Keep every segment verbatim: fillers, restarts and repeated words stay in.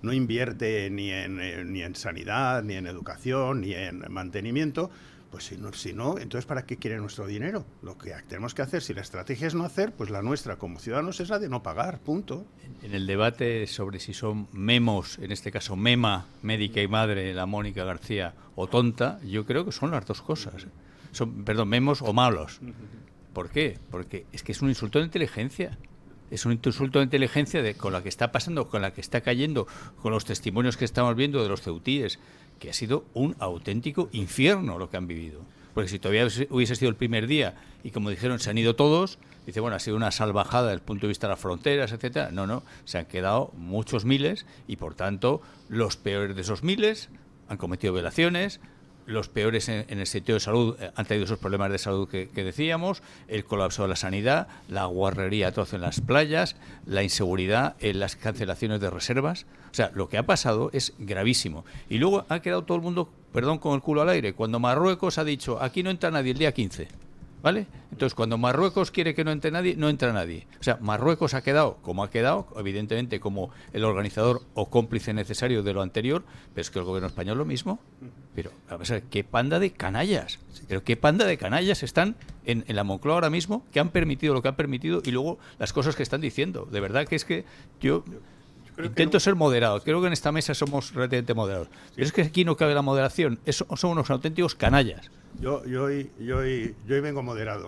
no invierte ni en, eh, ni en sanidad, ni en educación, ni en mantenimiento, pues si no, si no, entonces ¿para qué quiere nuestro dinero? Lo que tenemos que hacer, si la estrategia es no hacer, pues la nuestra como ciudadanos es la de no pagar, punto. En el debate sobre si son memos, en este caso mema, médica y madre, la Mónica García, o tonta, yo creo que son las dos cosas. Son, perdón, memos o malos. ¿Por qué? Porque es que es un insulto de inteligencia. Es un insulto de inteligencia de, con la que está pasando, con la que está cayendo, con los testimonios que estamos viendo de los ceutíes, que ha sido un auténtico infierno lo que han vivido. Porque si todavía hubiese sido el primer día y, como dijeron, se han ido todos, dice, bueno, ha sido una salvajada desde el punto de vista de las fronteras, etcétera. No, no, se han quedado muchos miles y, por tanto, los peores de esos miles han cometido violaciones. Los peores en, en el sitio de salud eh, han tenido esos problemas de salud que, que decíamos, el colapso de la sanidad, la guarrería atroz en las playas, la inseguridad en las cancelaciones de reservas. O sea, lo que ha pasado es gravísimo. Y luego ha quedado todo el mundo, perdón, con el culo al aire. Cuando Marruecos ha dicho, aquí no entra nadie el día quince, ¿vale? Entonces, cuando Marruecos quiere que no entre nadie, no entra nadie. O sea, Marruecos ha quedado como ha quedado, evidentemente como el organizador o cómplice necesario de lo anterior, pero es que el gobierno español lo mismo. Pero, a ver, qué panda de canallas, pero qué panda de canallas están en, en la Moncloa ahora mismo, que han permitido lo que han permitido y luego las cosas que están diciendo. De verdad que es que yo... Creo Intento no. ser moderado. Creo que en esta mesa somos relativamente moderados. Sí. Pero es que aquí no cabe la moderación. Eso, son unos auténticos canallas. Yo, yo, hoy, yo, hoy, yo hoy vengo moderado.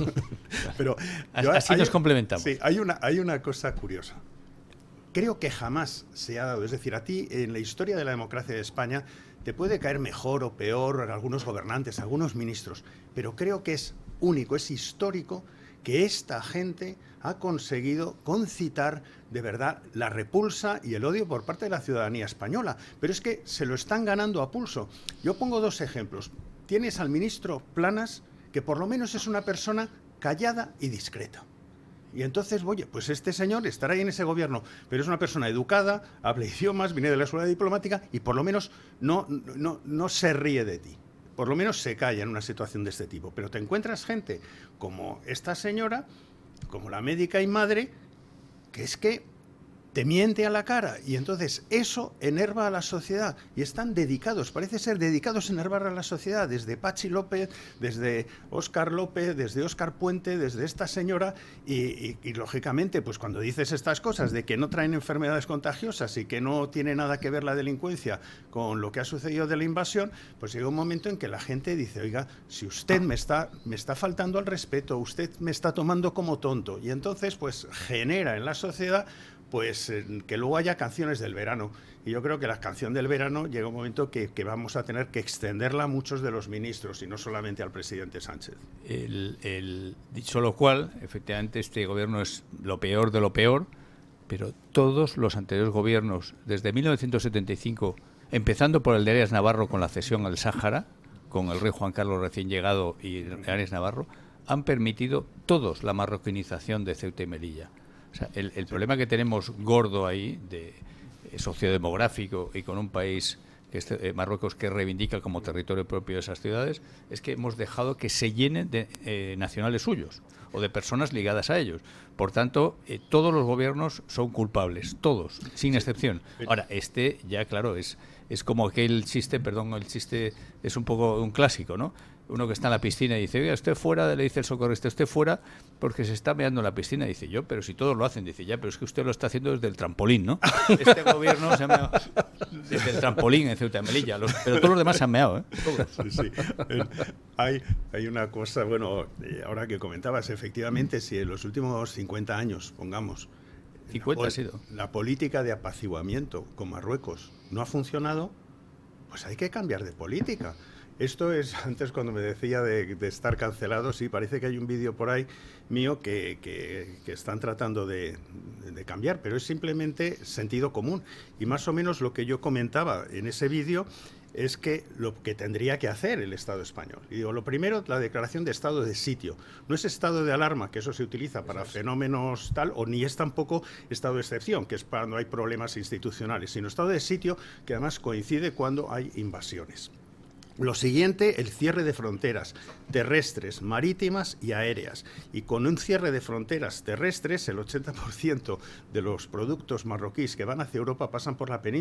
Pero yo, así hay, nos complementamos. Sí, hay una, hay una cosa curiosa. Creo que jamás se ha dado. Es decir, a ti, en la historia de la democracia de España, te puede caer mejor o peor algunos gobernantes, algunos ministros. Pero creo que es único, es histórico que esta gente ha conseguido concitar de verdad la repulsa y el odio por parte de la ciudadanía española. Pero es que se lo están ganando a pulso. Yo pongo dos ejemplos. Tienes al ministro Planas, que por lo menos es una persona callada y discreta. Y entonces, oye, pues este señor estará ahí en ese gobierno, pero es una persona educada, habla idiomas, viene de la escuela diplomática y por lo menos no, no, no se ríe de ti. Por lo menos se calla en una situación de este tipo. Pero te encuentras gente como esta señora, como la médica y madre, que es que te miente a la cara y entonces eso enerva a la sociedad y están dedicados, parece ser dedicados a enervar a la sociedad, desde Pachi López, desde Óscar López, desde Óscar Puente, desde esta señora y, y, y lógicamente pues cuando dices estas cosas de que no traen enfermedades contagiosas y que no tiene nada que ver la delincuencia con lo que ha sucedido de la invasión, pues llega un momento en que la gente dice, oiga, si usted me está, me está faltando al respeto, usted me está tomando como tonto y entonces pues genera en la sociedad pues eh, que luego haya canciones del verano. Y yo creo que la canción del verano llega un momento que, que vamos a tener que extenderla a muchos de los ministros y no solamente al presidente Sánchez. El, el, dicho lo cual, efectivamente este gobierno es lo peor de lo peor, pero todos los anteriores gobiernos, desde mil novecientos setenta y cinco, empezando por el de Arias Navarro con la cesión al Sáhara, con el rey Juan Carlos recién llegado y Arias Navarro, han permitido todos la marroquinización de Ceuta y Melilla. O sea, el, el problema que tenemos gordo ahí, de eh, sociodemográfico y con un país, que es, eh, Marruecos, que reivindica como territorio propio de esas ciudades, es que hemos dejado que se llenen de eh, nacionales suyos o de personas ligadas a ellos. Por tanto, eh, todos los gobiernos son culpables, todos, sin excepción. Ahora, este ya, claro, es, es como aquel chiste, perdón, el chiste es un poco un clásico, ¿no? Uno que está en la piscina y dice, oiga, usted fuera, le dice el socorrista, usted fuera porque se está meando en la piscina. Dice, yo, pero si todos lo hacen. Dice, ya, pero es que usted lo está haciendo desde el trampolín, ¿no? Este gobierno se ha meado desde el trampolín en Ceuta y Melilla, los, pero todos los demás se han meado, ¿eh? Sí, sí. Hay, hay una cosa, bueno, ahora que comentabas, efectivamente, si en los últimos cincuenta años, pongamos, cincuenta la, ha sido. la política de apaciguamiento con Marruecos no ha funcionado, pues hay que cambiar de política. Esto es, antes cuando me decía de, de estar cancelado, sí, parece que hay un vídeo por ahí mío que, que, que están tratando de, de cambiar, pero es simplemente sentido común. Y más o menos lo que yo comentaba en ese vídeo es que lo que tendría que hacer el Estado español. Y digo, lo primero, la declaración de estado de sitio. No es estado de alarma, que eso se utiliza para fenómenos tal, o ni es tampoco estado de excepción, que es cuando hay problemas institucionales, sino estado de sitio, que además coincide cuando hay invasiones. Lo siguiente, el cierre de fronteras terrestres, marítimas y aéreas. Y con un cierre de fronteras terrestres, el ochenta por ciento de los productos marroquíes que van hacia Europa pasan por la península.